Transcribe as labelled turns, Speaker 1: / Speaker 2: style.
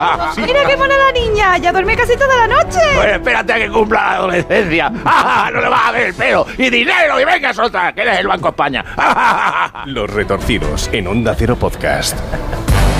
Speaker 1: Mira qué mona la niña, ya duerme casi toda la noche.
Speaker 2: Pues espérate a que cumpla la adolescencia. No le vas a ver el pelo. Y dinero, y vengas otra, que eres el Banco España.
Speaker 3: Los Retorcidos, en Onda Cero Podcast.